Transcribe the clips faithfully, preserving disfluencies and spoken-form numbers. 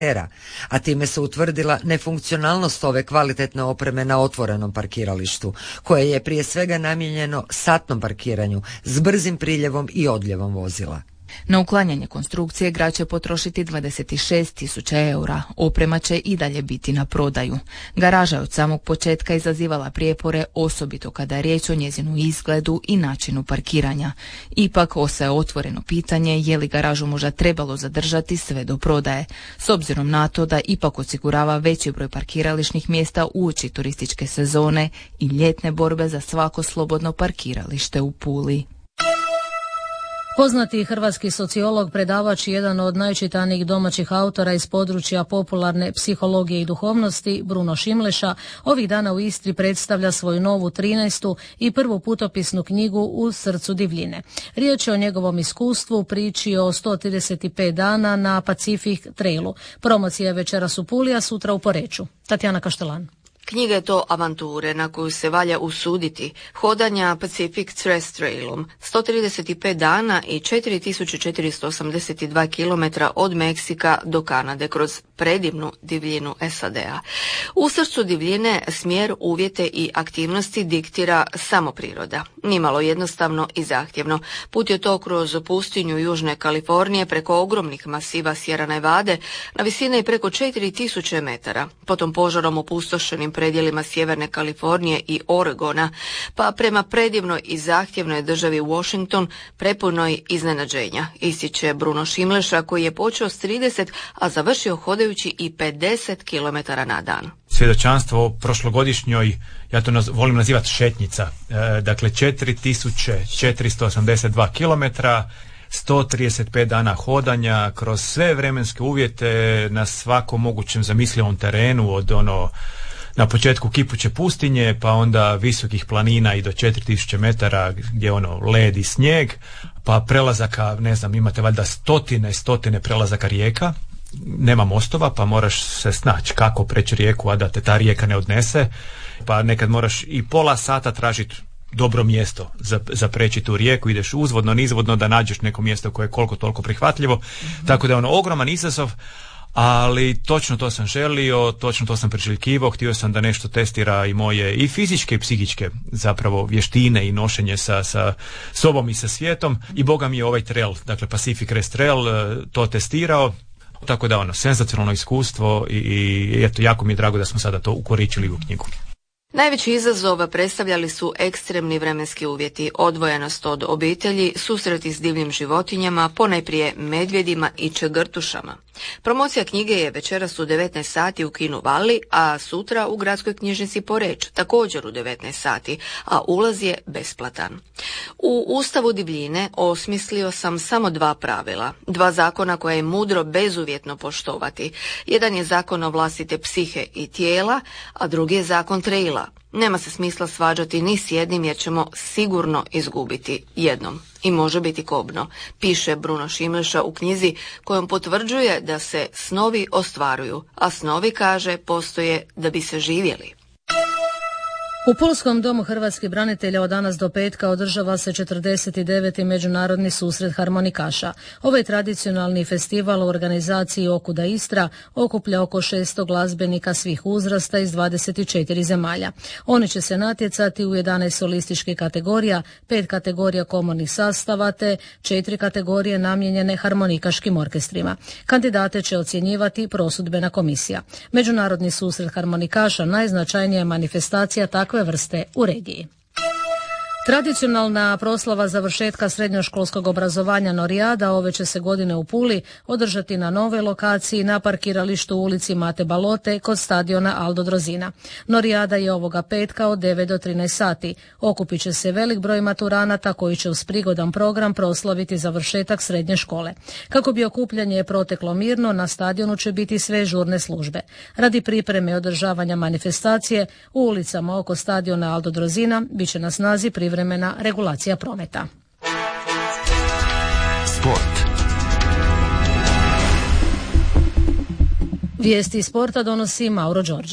a time se utvrdila nefunkcionalnost ove kvalitetne opreme na otvorenom parkiralištu, koje je prije svega namijenjeno satnom parkiranju s brzim priljevom i odljevom vozila. Na uklanjanje konstrukcije grad će potrošiti dvadeset šest tisuća eura. Oprema će i dalje biti na prodaju. Garaža je od samog početka izazivala prijepore, osobito kada je riječ o njezinu izgledu i načinu parkiranja. Ipak ostaje otvoreno pitanje je li garažu možda trebalo zadržati sve do prodaje, s obzirom na to da ipak osigurava veći broj parkirališnih mjesta uoči turističke sezone i ljetne borbe za svako slobodno parkiralište u Puli. Poznati hrvatski sociolog, predavač i jedan od najčitanijih domaćih autora iz područja popularne psihologije i duhovnosti, Bruno Šimleša, ovih dana u Istri predstavlja svoju novu trinaestu i prvu putopisnu knjigu U srcu divljine. Riječ je o njegovom iskustvu, priči o sto trideset pet dana na Pacific Trailu. Promocija je večeras u Puli, a sutra u Poreču. Tatjana Kaštelan. Knjiga je to avanture na koju se valja usuditi, hodanja Pacific Crest Trailom, sto trideset pet dana i četiri tisuće četiristo osamdeset dva kilometra od Meksika do Kanade kroz predivnu divljinu S A D-a. U srcu divljine smjer, uvjete i aktivnosti diktira samo priroda. Nimalo jednostavno i zahtjevno. Put je to kroz pustinju Južne Kalifornije preko ogromnih masiva Sierra Nevade na visine preko četiri tisuće metara, potom požarom opustošenim predjelima Sjeverne Kalifornije i Oregona, pa prema predivnoj i zahtjevnoj državi Washington, prepunoj iznenađenja, ističe Bruno Šimleša, koji je počeo s trideset, a završio hodajući i pedeset kilometara na dan. Svjedočanstvo o prošlogodišnjoj, ja to naz, volim nazivati šetnjica, e, dakle četiri tisuće četiristo osamdeset dva kilometra, sto trideset pet dana hodanja kroz sve vremenske uvjete na svakom mogućem zamislivom terenu, od ono na početku kipuće pustinje, pa onda visokih planina i do četiri tisuće metara gdje ono led i snijeg, pa prelazaka, ne znam, imate valjda stotine, stotine prelazaka rijeka, nema mostova, pa moraš se snaći kako preći rijeku, a da te ta rijeka ne odnese, pa nekad moraš i pola sata tražiti dobro mjesto za, za preći tu rijeku, ideš uzvodno, nizvodno da nađeš neko mjesto koje je koliko toliko prihvatljivo, mm-hmm. Tako da je ono ogroman izazov, ali točno to sam želio, točno to sam priželjkivao, htio sam da nešto testira i moje i fizičke i psihičke zapravo vještine i nošenje sa, sa sobom i sa svijetom, i boga mi je ovaj trail, dakle Pacific Crest Trail, to testirao. Tako da ono, senzacionalno iskustvo i, i eto, jako mi je drago da smo sada to ukoričili u knjigu. Najveći izazov predstavljali su ekstremni vremenski uvjeti, odvojenost od obitelji, susreti s divljim životinjama, ponajprije medvjedima i čegrtušama. Promocija knjige je večeras u devetnaest sati u Kinu Vali, a sutra u gradskoj knjižnici Poreč, također u devetnaest sati, a ulaz je besplatan. U Ustavu divljine osmislio sam samo dva pravila, dva zakona koje je mudro bezuvjetno poštovati. Jedan je zakon o vlastite psihe i tijela, a drugi je zakon traila. Nema se smisla svađati ni s jednim jer ćemo sigurno izgubiti jednom. I može biti kobno, piše Bruno Šimleša u knjizi kojom potvrđuje da se snovi ostvaruju, a snovi, kaže, postoje da bi se živjeli. U Pulskom domu hrvatskih branitelja od danas do petka održava se četrdeset deveti međunarodni susret harmonikaša. Ovaj tradicionalni festival u organizaciji Okuda Istra okuplja oko šesto glazbenika svih uzrasta iz dvadeset četiri zemalja. Oni će se natjecati u jedanaest solističkih kategorija, pet kategorija komornih sastava te četiri kategorije namijenjene harmonikaškim orkestrima. Kandidate će ocjenjivati prosudbena komisija. Međunarodni susret harmonikaša najznačajnija je manifestacija takve vrste u regiji. Tradicionalna proslava završetka srednjoškolskog obrazovanja Norijada ove će se godine u Puli održati na novoj lokaciji na parkiralištu u ulici Mate Balote kod stadiona Aldo Drozina. Norijada je ovoga petka od devet do trinaest sati. Okupit će se velik broj maturanata koji će uz prigodan program proslaviti završetak srednje škole. Kako bi okupljanje proteklo mirno, na stadionu će biti sve žurne službe. Radi pripreme i održavanja manifestacije u ulicama oko stadiona Aldo Drozina bit će na snazi privremena vremena regulacija prometa. Sport. Vijesti iz sporta donosi Mauro Đorđi.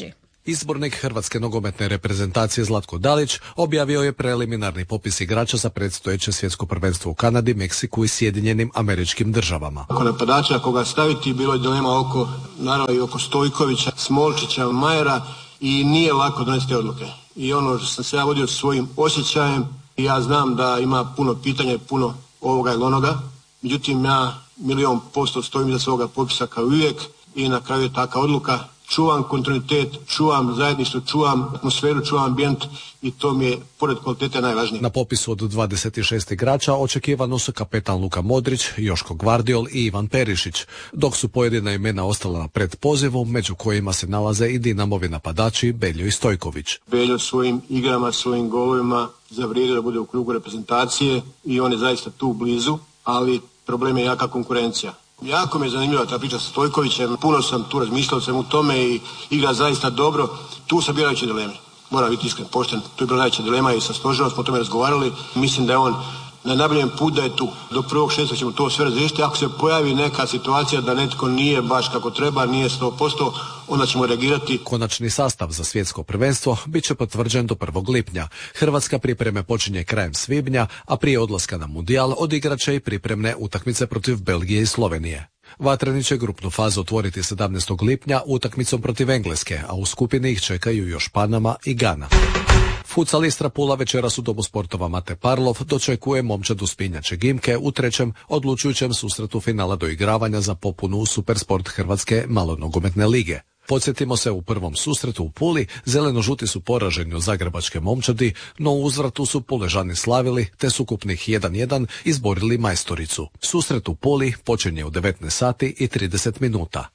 Izbornik Hrvatske nogometne reprezentacije Zlatko Dalić objavio je preliminarni popis igrača za predstojeće svjetsko prvenstvo u Kanadi, Meksiku i Sjedinjenim Američkim Državama. Oko napadača koga staviti bilo je dilema oko, naravno i oko Stojkovića, Smolčića, Majera i nije lako donesti odluke. I ono što sam se ja vodio svojim osjećajem, ja znam da ima puno pitanja i puno ovoga ili onoga, međutim ja milion posto stojim iza svoga popisa kao uvijek i na kraju je taka odluka. Čuvam kontinuitet, čuvam zajedništvo, čuvam atmosferu, čuvam ambijent i to mi je pored kvalitete najvažnije. Na popisu od dvadeset šest igrača očekivano su kapetan Luka Modrić, Joško Gvardiol i Ivan Perišić, dok su pojedina imena ostala na predpozivu, među kojima se nalaze i Dinamovi napadači Beljo i Stojković. Beljo svojim igrama, svojim golovima zavrijedio da bude u krugu reprezentacije i on je zaista tu blizu, ali problem je jaka konkurencija. Jako mi je zanimljiva ta priča sa Stojkovićem, puno sam tu razmišljao sam u tome i igra zaista dobro. Tu sam bio najveće dileme, moram biti iskren, pošten, tu je bila najveća dilema i sa Stožerom smo o tome razgovarali. Mislim da je on na najboljem put da je tu. Do prvog šestog ćemo to sve razriješiti. Ako se pojavi neka situacija da netko nije baš kako treba, nije sto posto, onda ćemo reagirati. Konačni sastav za svjetsko prvenstvo bit će potvrđen do prvog lipnja. Hrvatska pripreme počinje krajem svibnja, a prije odlaska na mundijal odigrat će i pripremne utakmice protiv Belgije i Slovenije. Vatreni će grupnu fazu otvoriti sedamnaestog lipnja utakmicom protiv Engleske, a u skupini ih čekaju još Panama i Gana. Futsal Istra Pula večeras u Domu sportova Mate Parlov dočekuje momčad uspinjače Gimke u trećem odlučujućem susretu finala doigravanja za popunu Supersport Hrvatske malonogometne lige. Podsjetimo se, u prvom susretu u Puli zeleno-žuti su poraženi od zagrebačke momčadi, no u uzvratu su Puležani slavili te su ukupnih jedan jedan izborili majstoricu. Susret u Puli počinje u devetnaest sati i trideset minuta.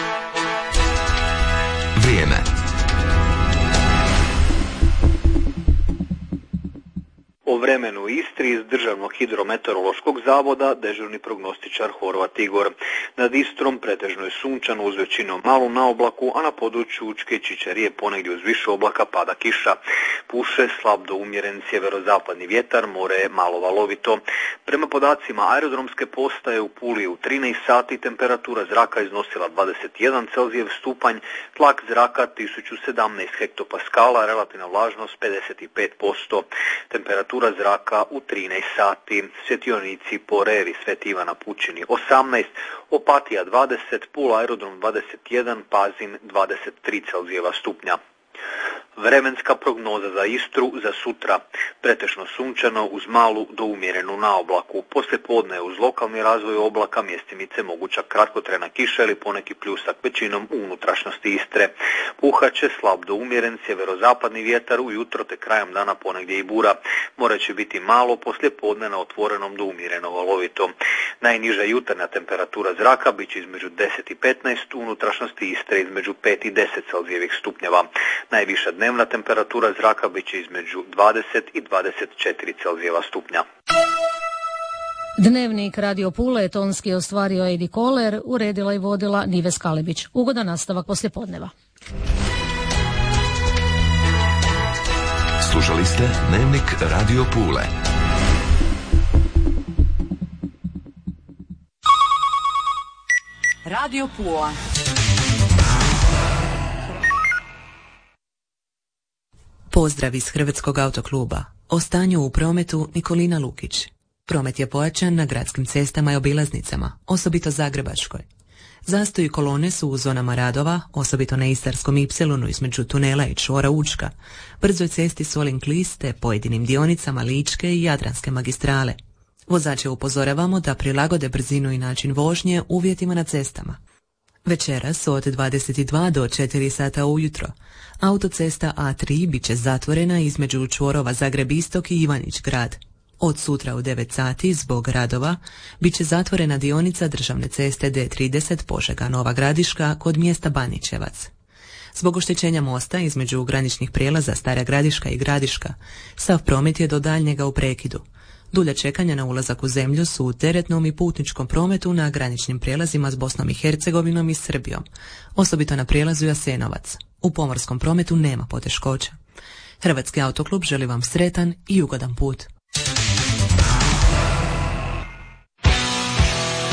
Vrijeme. O vremenu u Istri iz Državnog hidrometeorološkog zavoda dežurni prognostičar Horvat Igor. Nad Istrom pretežno je sunčano uz većinom malu naoblaku, a na području Učke i Čičarije ponegdje uz više oblaka pada kiša. Puše slab do umjeren sjeverozapadni vjetar, more je malo valovito. Prema podacima aerodromske postaje u Puli u trinaest sati temperatura zraka iznosila dvadeset jedan Celzijev stupanj, tlak zraka tisuću sedamnaest hektopaskala, relativna vlažnost pedeset pet posto. Temperatura zraka u trinaest sati. Svjetionici Poreri, Sveti Ivan na Pučini osamnaest, Opatija dvadeset, Pula aerodrom dvadeset jedan, Pazin dvadeset tri Celzijeva stupnja. Vremenska prognoza za Istru za sutra. Pretežno sunčano uz malu do umjerenu naoblaku. Poslijepodne uz lokalni razvoj oblaka mjestimice moguća kratkotrajna kiša ili poneki pljusak većinom u unutrašnjosti Istre. Puhat će slab do umjeren sjeverozapadni vjetar ujutro te krajem dana ponegdje i bura. More će biti malo poslijepodne na otvorenom do umjereno valovito. Najniža jutarnja temperatura zraka bit će između deset i petnaest, u unutrašnjosti Istre između pet i deset Celzijevih stupnjeva. Najviša dnevna temperatura zraka bit će između dvadeset i dvadeset četiri Celzijeva stupnja. Dnevnik Radio Pule tonski ostvario Edi Koler, uredila i vodila Nives Kalibić. Ugodan nastavak poslijepodneva. Slušali ste Dnevnik Radio Pule. Radio Pula. Pozdrav iz Hrvatskog autokluba. O stanju u prometu Nikolina Lukić. Promet je pojačan na gradskim cestama i obilaznicama, osobito Zagrebačkoj. Zastoji kolone su u zonama radova, osobito na Istarskom ipsilonu između tunela i čvora Učka, brzoj cesti Solin-Klis te pojedinim dionicama Ličke i Jadranske magistrale. Vozače upozoravamo da prilagode brzinu i način vožnje uvjetima na cestama. Večeras od dvadeset dva do četiri sata ujutro autocesta A tri bit će zatvorena između čvorova Zagreb Istok i Ivanić Grad. Od sutra u devet sati zbog radova bit će zatvorena dionica državne ceste D trideset Požega Nova Gradiška kod mjesta Banićevac. Zbog oštećenja mosta između graničnih prijelaza Stara Gradiška i Gradiška, sav promet je do daljnjega u prekidu. Dulja čekanja na ulazak u zemlju su u teretnom i putničkom prometu na graničnim prijelazima s Bosnom i Hercegovinom i Srbijom, osobito na prijelazu Jasenovac. U pomorskom prometu nema poteškoća. Hrvatski autoklub želi vam sretan i ugodan put.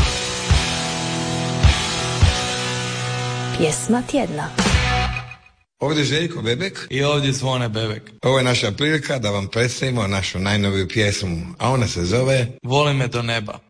Pjesma tjedna. Ovdje je Željko Bebek i ovdje Zvone Bebek. Ovo je naša prilika da vam predstavimo našu najnoviju pjesmu, a ona se zove Voli me do neba.